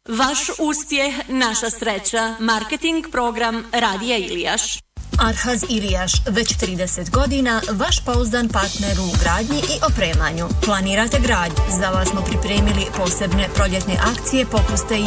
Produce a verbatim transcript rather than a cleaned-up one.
Vaš uspjeh, naša sreća. Marketing program Radija Ilijaš. Arhaz Ilijaš, već trideset godina, vaš pouzdan partner u gradnji i opremanju. Planirate gradnju? Za vas smo pripremili posebne proljetne akcije, popuste i